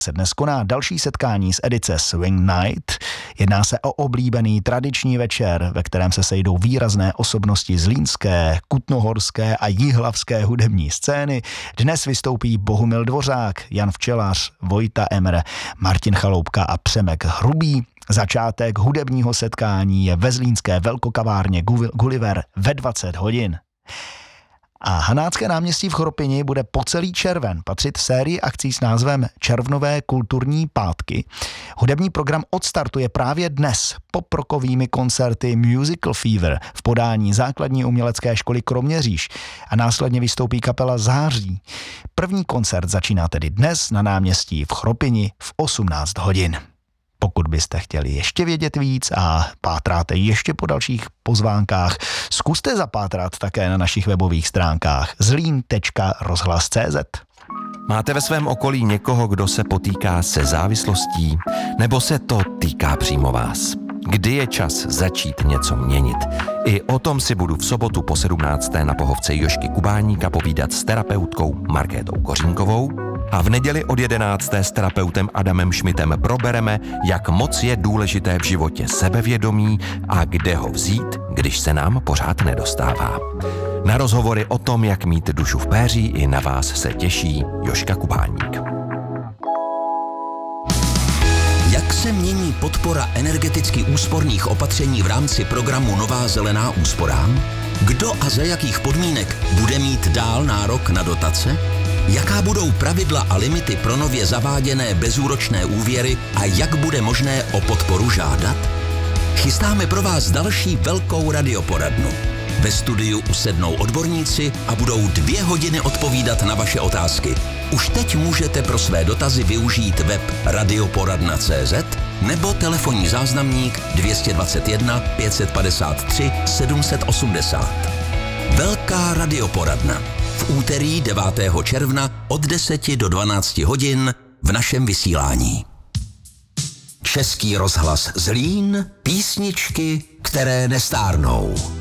se dnes koná další setkání z edice Swing Night. Jedná se o oblíbený tradiční večer, ve kterém se sejdou výrazné osobnosti zlínské, kutnohorské a jihlavské hudební scény. Dnes vystoupí Bohumil Dvořák, Jan Včelař, Vojta Emre, Martin Chaloupka a Přemek Hrubý. Začátek hudebního setkání je ve zlínské velkokavárně Gulliver ve 20 hodin. A Hanácké náměstí v Chropini bude po celý červen patřit sérii akcí s názvem Červnové kulturní pátky. Hudební program odstartuje právě dnes poprokovými koncerty Musical Fever v podání základní umělecké školy Kroměříž a následně vystoupí kapela Září. První koncert začíná tedy dnes na náměstí v Chropini v 18 hodin. Pokud byste chtěli ještě vědět víc a pátráte ještě po dalších pozvánkách, zkuste zapátrat také na našich webových stránkách zlin.rozhlas.cz. Máte ve svém okolí někoho, kdo se potýká se závislostí, nebo se to týká přímo vás? Kdy je čas začít něco měnit? I o tom si budu v sobotu po 17. na pohovce Jožky Kubáníka povídat s terapeutkou Markétou Kořínkovou a v neděli od 11. s terapeutem Adamem Šmitem probereme, jak moc je důležité v životě sebevědomí a kde ho vzít, když se nám pořád nedostává. Na rozhovory o tom, jak mít dušu v péří, i na vás se těší Jožka Kubáník. Jak se mění podpora energeticky úsporných opatření v rámci programu Nová zelená úsporám? Kdo a za jakých podmínek bude mít dál nárok na dotace? Jaká budou pravidla a limity pro nově zaváděné bezúročné úvěry a jak bude možné o podporu žádat? Chystáme pro vás další velkou radioporadnu. Ve studiu usednou odborníci a budou 2 hodiny odpovídat na vaše otázky. Už teď můžete pro své dotazy využít web radioporadna.cz nebo telefonní záznamník 221 553 780. Velká radioporadna. V úterý 9. června od 10 do 12 hodin v našem vysílání. Český rozhlas Zlín, písničky, které nestárnou.